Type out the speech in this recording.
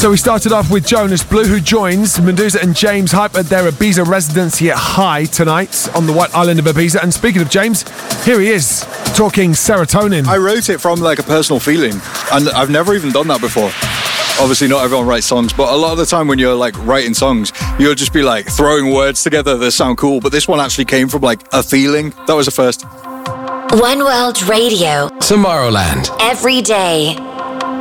So we started off with Jonas Blue, who joins Medusa and James Hype at their Ibiza residency at High tonight on the White Island of Ibiza. And speaking of James, here he is, talking Serotonin. I wrote it from like a personal feeling, and I've never even done that before. Obviously not everyone writes songs, but a lot of the time when you're like writing songs, you'll just be like throwing words together that sound cool, but this one actually came from like a feeling. That was the first. One World Radio. Tomorrowland. Every day.